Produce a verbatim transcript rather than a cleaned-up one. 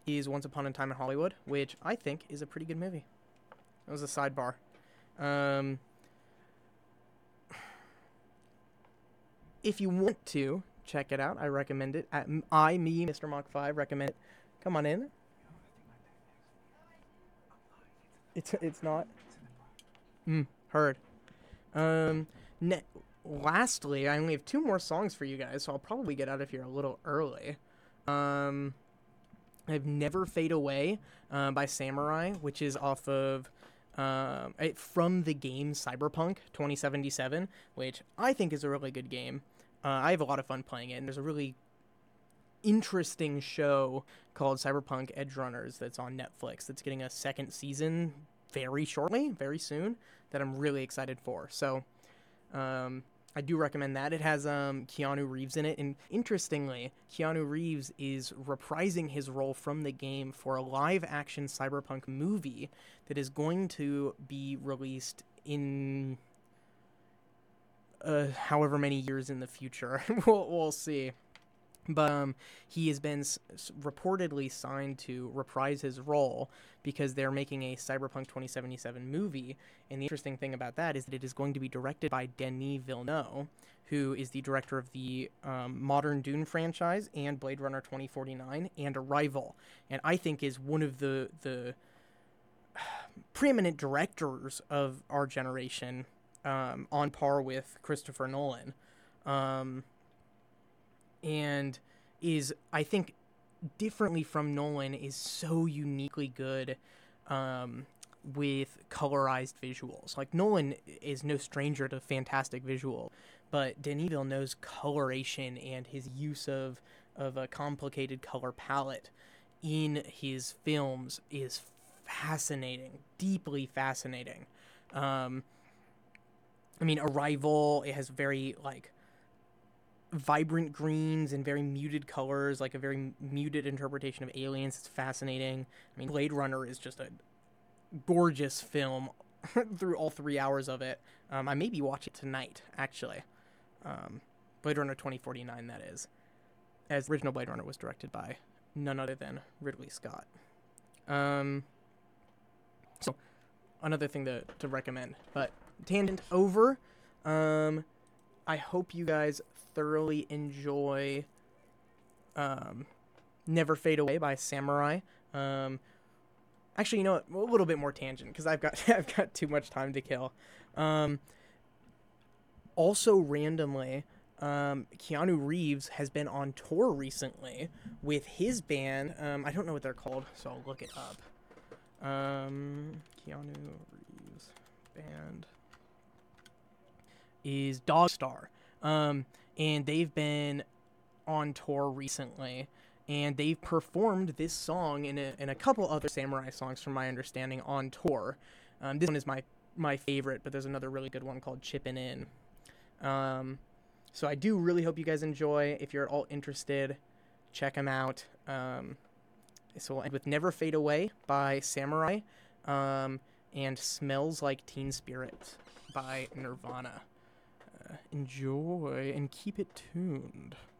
is Once Upon a Time in Hollywood, which I think is a pretty good movie. It was a sidebar. Um, if you want to check it out, I recommend it. At I, me, Mister Mach five, recommend it. Come on in. It's it's not. Mm, heard. Um, ne- lastly, I only have two more songs for you guys, so I'll probably get out of here a little early. Um, I have Never Fade Away uh, by Samurai, which is off of um, it, from the game Cyberpunk twenty seventy-seven, which I think is a really good game. Uh, I have a lot of fun playing it, and there's a really interesting show called Cyberpunk Edgerunners that's on Netflix that's getting a second season very shortly, very soon, that I'm really excited for. So um, I do recommend that. It has um, Keanu Reeves in it, and interestingly, Keanu Reeves is reprising his role from the game for a live-action Cyberpunk movie that is going to be released in uh, however many years in the future. we'll, we'll see. But um, he has been s- reportedly signed to reprise his role because they're making a Cyberpunk twenty seventy-seven movie. And the interesting thing about that is that it is going to be directed by Denis Villeneuve, who is the director of the um, modern Dune franchise and Blade Runner twenty forty-nine and Arrival. And I think is one of the, the preeminent directors of our generation, um, on par with Christopher Nolan. Um... and is, I think, differently from Nolan, is so uniquely good um, with colorized visuals. Like, Nolan is no stranger to fantastic visual, but Denis Villeneuve's coloration and his use of, of a complicated color palette in his films is fascinating, deeply fascinating. Um, I mean, Arrival, it has very, like, vibrant greens and very muted colors, like a very muted interpretation of aliens. It's fascinating. I mean, Blade Runner is just a gorgeous film through all three hours of it. Um, I maybe watch it tonight, actually. Um, Blade Runner twenty forty-nine, that is. As original Blade Runner was directed by none other than Ridley Scott. Um, so, another thing to, to recommend. But, tangent over. Um, I hope you guys thoroughly enjoy um, Never Fade Away by Samurai. Um, actually, you know what? A little bit more tangent, because I've got I've got too much time to kill. Um, also, randomly, um, Keanu Reeves has been on tour recently with his band. Um, I don't know what they're called, so I'll look it up. Um, Keanu Reeves band is Dogstar. Um, and they've been on tour recently, and they've performed this song and a, and a couple other Samurai songs, from my understanding, on tour. Um, this one is my, my favorite, but there's another really good one called Chippin' In. Um, so I do really hope you guys enjoy. If you're at all interested, check them out. Um, so we'll end with Never Fade Away by Samurai, um, and Smells Like Teen Spirit by Nirvana. Uh, enjoy and keep it tuned.